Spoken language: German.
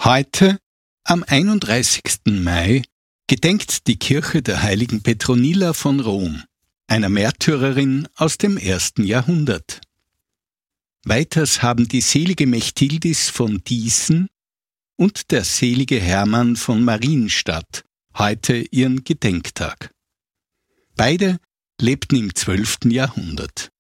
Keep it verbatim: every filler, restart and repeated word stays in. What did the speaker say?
Heute, am einunddreißigsten Mai, gedenkt die Kirche der heiligen Petronilla von Rom, einer Märtyrerin aus dem ersten Jahrhundert. Weiters haben die selige Mechthildis von Dießen und der selige Hermann von Marienstadt heute ihren Gedenktag. Beide lebten im zwölften Jahrhundert.